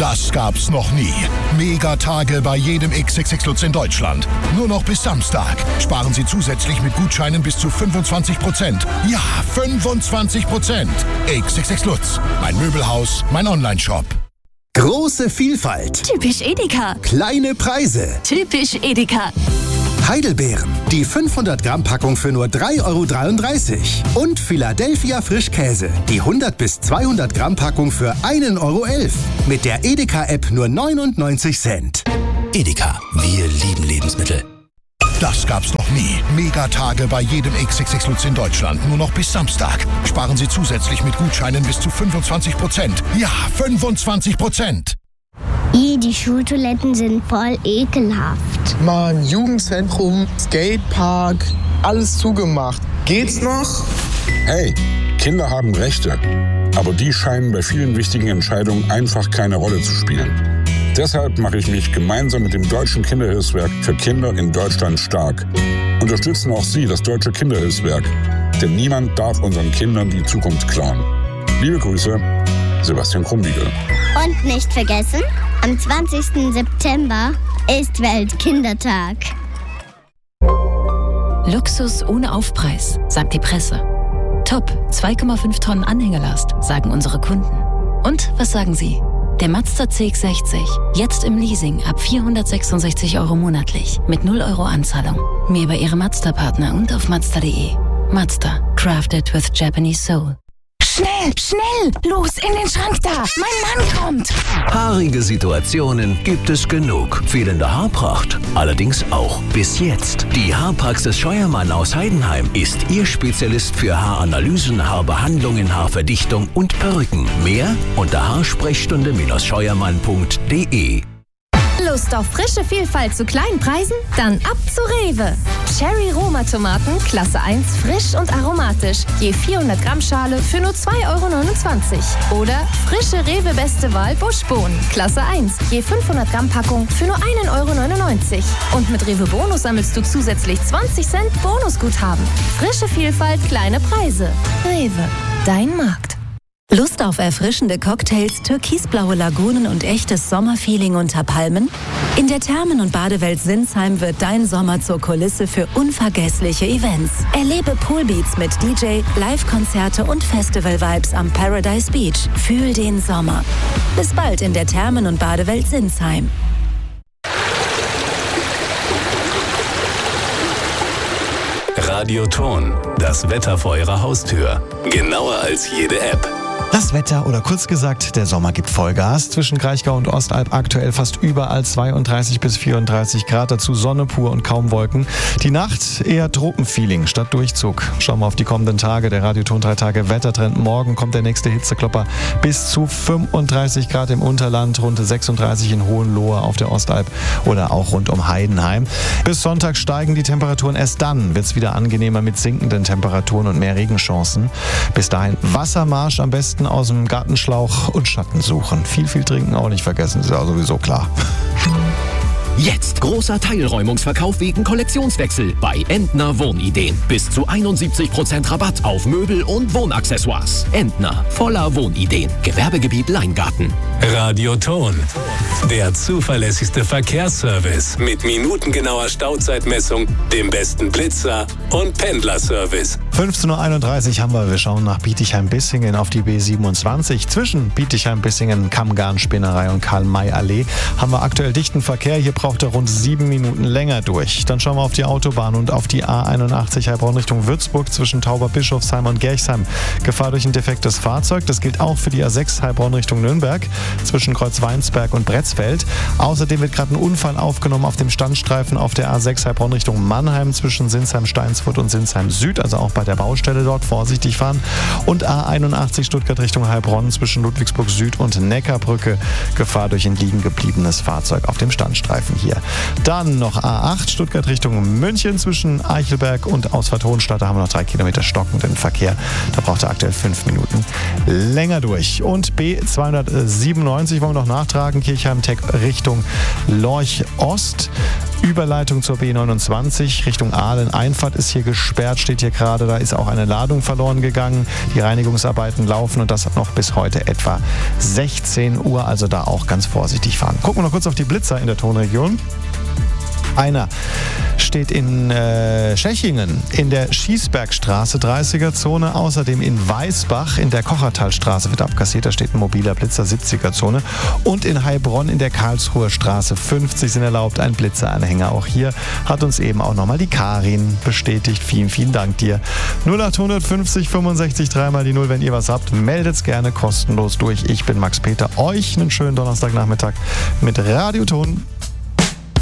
Das gab's noch nie. Megatage bei jedem XXX Lutz in Deutschland. Nur noch bis Samstag. Sparen Sie zusätzlich mit Gutscheinen bis zu 25%. Ja, 25%. XXX Lutz. Mein Möbelhaus, mein Onlineshop. Große Vielfalt. Typisch Edeka. Kleine Preise. Typisch Edeka. Heidelbeeren. Die 500 Gramm Packung für nur 3,33 €. Und Philadelphia Frischkäse. Die 100 bis 200 Gramm Packung für 1,11 €. Mit der Edeka-App nur 99 Cent. Edeka. Wir lieben Lebensmittel. Das gab's noch nie. Megatage bei jedem XXX Lutz in Deutschland. Nur noch bis Samstag. Sparen Sie zusätzlich mit Gutscheinen bis zu 25%. Ja, 25%. Die Schultoiletten sind voll ekelhaft. Mann, Jugendzentrum, Skatepark, alles zugemacht. Geht's noch? Hey, Kinder haben Rechte. Aber die scheinen bei vielen wichtigen Entscheidungen einfach keine Rolle zu spielen. Deshalb mache ich mich gemeinsam mit dem Deutschen Kinderhilfswerk für Kinder in Deutschland stark. Unterstützen auch Sie das Deutsche Kinderhilfswerk. Denn niemand darf unseren Kindern die Zukunft klauen. Liebe Grüße, Sebastian Krumbiegel. Und nicht vergessen, am 20. September ist Weltkindertag. Luxus ohne Aufpreis, sagt die Presse. Top, 2,5 Tonnen Anhängerlast, sagen unsere Kunden. Und was sagen Sie? Der Mazda CX-60, jetzt im Leasing ab 466 € monatlich, mit 0 € Anzahlung. Mehr bei Ihrem Mazda-Partner und auf Mazda.de. Mazda, crafted with Japanese soul. Schnell, schnell! Los, in den Schrank da! Mein Mann kommt! Haarige Situationen gibt es genug. Fehlende Haarpracht allerdings auch. Bis jetzt. Die Haarpraxis Scheuermann aus Heidenheim ist Ihr Spezialist für Haaranalysen, Haarbehandlungen, Haarverdichtung und Perücken. Mehr unter haarsprechstunde-scheuermann.de. Lust auf frische Vielfalt zu kleinen Preisen? Dann ab zu Rewe. Cherry Roma Tomaten, Klasse 1, frisch und aromatisch. Je 400 Gramm Schale für nur 2,29 €. Oder frische Rewe Beste Wahl Buschbohnen, Klasse 1, je 500 Gramm Packung für nur 1,99 €. Und mit Rewe Bonus sammelst du zusätzlich 20 Cent Bonusguthaben. Frische Vielfalt, kleine Preise. Rewe, dein Markt. Lust auf erfrischende Cocktails, türkisblaue Lagunen und echtes Sommerfeeling unter Palmen? In der Thermen- und Badewelt Sinsheim wird dein Sommer zur Kulisse für unvergessliche Events. Erlebe Poolbeats mit DJ, Live-Konzerte und Festival-Vibes am Paradise Beach. Fühl den Sommer. Bis bald in der Thermen- und Badewelt Sinsheim. Radioton, das Wetter vor Ihrer Haustür. Genauer als jede App. Das Wetter, oder kurz gesagt, der Sommer gibt Vollgas. Zwischen Kraichgau und Ostalb aktuell fast überall 32 bis 34 Grad. Dazu Sonne pur und kaum Wolken. Die Nacht eher Tropenfeeling statt Durchzug. Schauen wir auf die kommenden Tage. Der Radioton 3 Tage Wettertrend. Morgen kommt der nächste Hitzeklopper bis zu 35 Grad im Unterland, rund 36 in Hohenlohe auf der Ostalb oder auch rund um Heidenheim. Bis Sonntag steigen die Temperaturen. Erst dann wird es wieder angenehmer mit sinkenden Temperaturen und mehr Regenchancen. Bis dahin Wassermarsch am besten aus dem Gartenschlauch und Schatten suchen. Viel trinken auch nicht vergessen, ist ja sowieso klar. Jetzt großer Teilräumungsverkauf wegen Kollektionswechsel bei Entner Wohnideen. Bis zu 71% Rabatt auf Möbel und Wohnaccessoires. Entner, voller Wohnideen. Gewerbegebiet Leingarten. Radioton, der zuverlässigste Verkehrsservice mit minutengenauer Stauzeitmessung, dem besten Blitzer und Pendlerservice. 15:31 Uhr haben wir. Wir schauen nach Bietigheim-Bissingen auf die B27. Zwischen Bietigheim-Bissingen, Kammgarn-Spinnerei und Karl-May-Allee haben wir aktuell dichten Verkehr. Hier braucht er rund 7 Minuten länger durch. Dann schauen wir auf die Autobahn und auf die A81 Heilbronn Richtung Würzburg zwischen Tauberbischofsheim und Gerchsheim. Gefahr durch ein defektes Fahrzeug. Das gilt auch für die A6 Heilbronn Richtung Nürnberg zwischen Kreuzweinsberg und Bretzfeld. Außerdem wird gerade ein Unfall aufgenommen auf dem Standstreifen auf der A6 Heilbronn Richtung Mannheim zwischen Sinsheim-Steinsfurt und Sinsheim-Süd, also auch bei der Baustelle dort vorsichtig fahren. Und A81 Stuttgart Richtung Heilbronn zwischen Ludwigsburg Süd und Neckarbrücke. Gefahr durch ein liegen gebliebenes Fahrzeug auf dem Standstreifen hier. Dann noch A8 Stuttgart Richtung München zwischen Eichelberg und Ausfahrt Hohenstadt. Da haben wir noch 3 Kilometer stockenden Verkehr. Da braucht er aktuell 5 Minuten länger durch. Und B207 95 wollen wir noch nachtragen. Kirchheim-Tech Richtung Lorch Ost. Überleitung zur B29 Richtung Aalen. Einfahrt ist hier gesperrt, steht hier gerade. Da ist auch eine Ladung verloren gegangen. Die Reinigungsarbeiten laufen und das noch bis heute etwa 16 Uhr. Also da auch ganz vorsichtig fahren. Gucken wir noch kurz auf die Blitzer in der Tonregion. Einer steht in Schächingen in der Schießbergstraße, 30er-Zone. Außerdem in Weißbach in der Kochertalstraße wird abkassiert. Da steht ein mobiler Blitzer, 70er-Zone. Und in Heilbronn in der Karlsruher Straße 50 sind erlaubt, ein Blitzeranhänger. Auch hier hat uns eben auch nochmal die Karin bestätigt. Vielen, vielen Dank dir. 0850 65 3 die 0. Wenn ihr was habt, meldet's gerne kostenlos durch. Ich bin Max Peter. Euch einen schönen Donnerstagnachmittag mit Radioton.